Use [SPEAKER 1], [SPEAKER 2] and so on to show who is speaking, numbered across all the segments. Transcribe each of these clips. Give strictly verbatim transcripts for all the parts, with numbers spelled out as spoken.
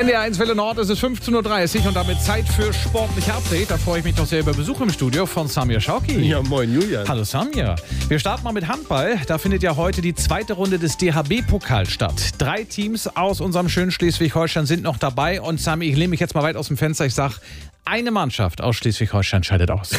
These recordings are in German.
[SPEAKER 1] N D R eins Welle Nord, es ist fünfzehn Uhr dreißig und damit Zeit für sportliche Update. Da freue ich mich doch sehr über Besuch im Studio von Samir Schauki.
[SPEAKER 2] Ja, moin Julian.
[SPEAKER 1] Hallo Samir. Wir starten mal mit Handball. Da findet ja heute die zweite Runde des D H B-Pokals statt. Drei Teams aus unserem schönen Schleswig-Holstein sind noch dabei. Und Samir, ich lehne mich jetzt mal weit aus dem Fenster. Ich sage, eine Mannschaft aus Schleswig-Holstein scheidet aus.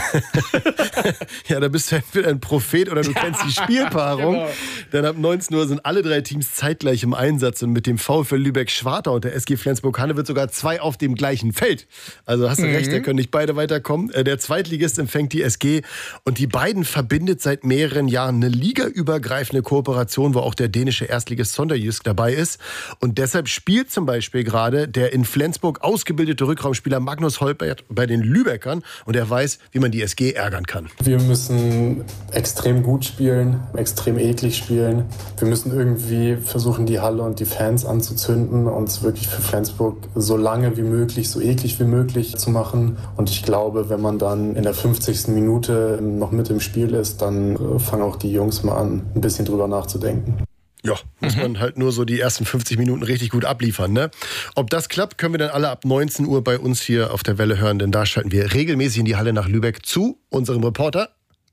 [SPEAKER 2] Ja, da bist du entweder ein Prophet oder du kennst die Spielpaarung. Genau. Denn ab neunzehn Uhr sind alle drei Teams zeitgleich im Einsatz. Und mit dem VfL Lübeck-Schwartau und der S G Flensburg-Handewitt sogar zwei auf dem gleichen Feld. Also hast du mhm. recht, da können nicht beide weiterkommen. Der Zweitligist empfängt die S G. Und die beiden verbindet seit mehreren Jahren eine ligaübergreifende Kooperation, wo auch der dänische Erstligist Sonderjysk dabei ist. Und deshalb spielt zum Beispiel gerade der in Flensburg ausgebildete Rückraumspieler Magnus Holpert bei den Lübeckern und er weiß, wie man die S G ärgern kann.
[SPEAKER 3] Wir müssen extrem gut spielen, extrem eklig spielen. Wir müssen irgendwie versuchen, die Halle und die Fans anzuzünden und es wirklich für Flensburg so lange wie möglich, so eklig wie möglich zu machen. Und ich glaube, wenn man dann in der fünfzigsten Minute noch mit im Spiel ist, dann fangen auch die Jungs mal an, ein bisschen drüber nachzudenken.
[SPEAKER 2] Ja, muss mhm. man halt nur so die ersten fünfzig Minuten richtig gut abliefern, ne? Ob das klappt, können wir dann alle ab neunzehn Uhr bei uns hier auf der Welle hören, denn da schalten wir regelmäßig in die Halle nach Lübeck zu unserem Reporter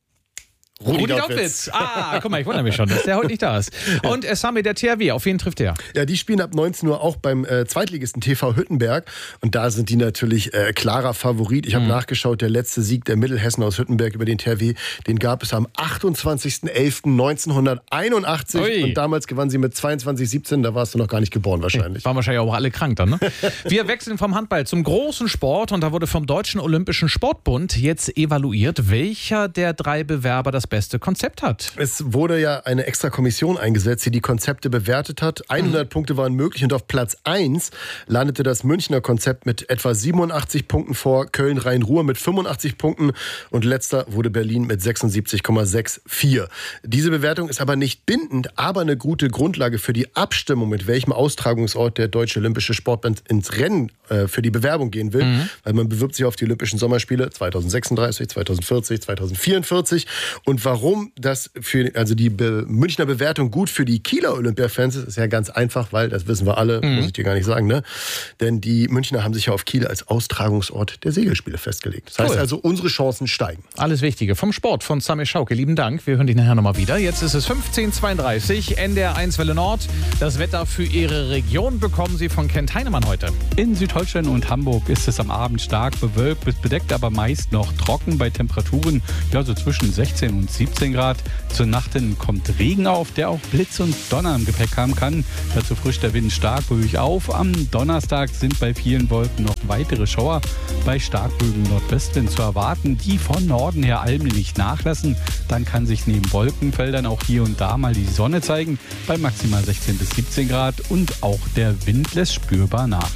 [SPEAKER 1] Rudi, Rudi Dautwitz. Ah, guck mal, ich wundere mich schon, dass der heute nicht da ist. Und äh, Sami, der T H W, auf wen trifft der?
[SPEAKER 2] Ja, die spielen ab neunzehn Uhr auch beim äh, Zweitligisten T V Hüttenberg. Und da sind die natürlich äh, klarer Favorit. Ich habe mhm. nachgeschaut, der letzte Sieg der Mittelhessen aus Hüttenberg über den T H W, den gab es am achtundzwanzigsten elften neunzehnhunderteinundachtzig. Ui. Und damals gewannen sie mit zweiundzwanzig siebzehn. Da warst du noch gar nicht geboren wahrscheinlich.
[SPEAKER 1] Waren wahrscheinlich auch alle krank dann, ne? Wir wechseln vom Handball zum großen Sport. Und da wurde vom Deutschen Olympischen Sportbund jetzt evaluiert, welcher der drei Bewerber das beste Konzept hat.
[SPEAKER 2] Es wurde ja eine extra Kommission eingesetzt, die die Konzepte bewertet hat. hundert mhm. Punkte waren möglich und auf Platz eins landete das Münchner Konzept mit etwa siebenundachtzig Punkten vor Köln-Rhein-Ruhr mit fünfundachtzig Punkten und letzter wurde Berlin mit sechsundsiebzig Komma vierundsechzig. Diese Bewertung ist aber nicht bindend, aber eine gute Grundlage für die Abstimmung, mit welchem Austragungsort der Deutsche Olympische Sportbund ins Rennen äh, für die Bewerbung gehen will. Mhm. Weil man bewirbt sich auf die Olympischen Sommerspiele zweitausendsechsunddreißig, zweitausendvierzig, zweitausendvierundvierzig. Und warum das für also die Be- Münchner Bewertung gut für die Kieler Olympia-Fans ist, ist ja ganz einfach, weil, das wissen wir alle, mhm. muss ich dir gar nicht sagen, ne? Denn die Münchner haben sich ja auf Kiel als Austragungsort der Segelspiele festgelegt. Das cool. heißt also, unsere Chancen steigen.
[SPEAKER 1] Alles Wichtige vom Sport von Samir Schauki. Lieben Dank. Wir hören dich nachher nochmal wieder. Jetzt ist es fünfzehn Uhr zweiunddreißig, N D R eins Welle Nord. Das Wetter für Ihre Region bekommen Sie von Kent Heinemann heute.
[SPEAKER 4] In Südholstein und Hamburg ist es am Abend stark bewölkt, bis bedeckt, aber meist noch trocken bei Temperaturen, ja, so zwischen sechzehn und siebzehn Grad. Zur Nacht hin kommt Regen auf, der auch Blitz und Donner im Gepäck haben kann. Dazu frischt der Wind stark böig auf. Am Donnerstag sind bei vielen Wolken noch weitere Schauer bei starkböigem Nordwestwind zu erwarten, die von Norden her allmählich nachlassen. Dann kann sich neben Wolkenfeldern auch hier und da mal die Sonne zeigen, bei maximal sechzehn bis siebzehn Grad und auch der Wind lässt spürbar nach.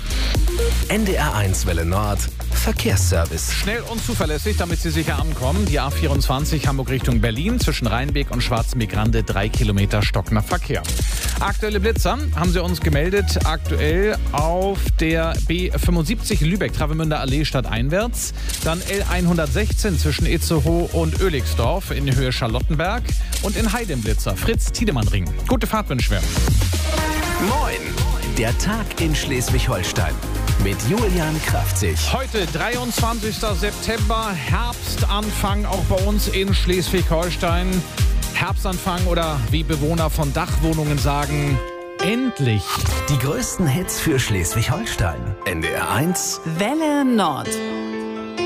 [SPEAKER 5] N D R eins Welle Nord, Verkehrsservice.
[SPEAKER 1] Schnell und zuverlässig, damit Sie sicher ankommen. Die A vierundzwanzig Hamburg Richtung Berlin, zwischen Rheinbeek und Schwarzenbeek-Grande, drei Kilometer stockender Verkehr. Aktuelle Blitzer haben Sie uns gemeldet. Aktuell auf der B fünfundsiebzig Lübeck-Travemünder Allee stadteinwärts. Dann L hundertsechzehn zwischen Itzehoe und Oelixdorf in Höhe Charlottenberg. Und in Heide im Blitzer, Fritz-Tiedemann-Ring. Gute Fahrt wünschen wir.
[SPEAKER 5] Moin! Der Tag in Schleswig-Holstein mit Julian Kraftzig.
[SPEAKER 1] Heute dreiundzwanzigster September, Herbstanfang auch bei uns in Schleswig-Holstein. Herbstanfang oder wie Bewohner von Dachwohnungen sagen, endlich.
[SPEAKER 5] Die größten Hits für Schleswig-Holstein. N D R eins
[SPEAKER 6] Welle Nord.